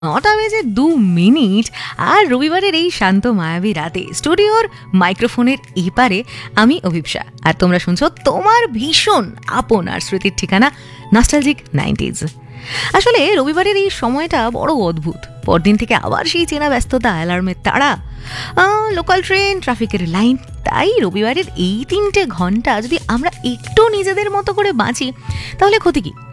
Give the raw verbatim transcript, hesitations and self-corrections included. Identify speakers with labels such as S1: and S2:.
S1: নটা বেজে দু মিনিট আর রবিবারের এই শান্ত মায়াবী রাতে স্টুডিওর মাইক্রোফোনের এপারে আমি অভিপ্সা, আর তোমরা শুনছো তোমার ভীষণ আপন আর স্মৃতির ঠিকানা নস্টালজিক নাইনটিজ। আসলে রবিবারের এই সময়টা বড় অদ্ভুত। পরদিন থেকে আবার সেই চেনা ব্যস্ততা, অ্যালার্মের তাড়া, লোকাল ট্রেন, ট্রাফিকের লাইন। তাই রবিবারের এই তিনটে ঘন্টা যদি আমরা একটু নিজেদের মতো করে বাঁচি তাহলে ক্ষতি কি?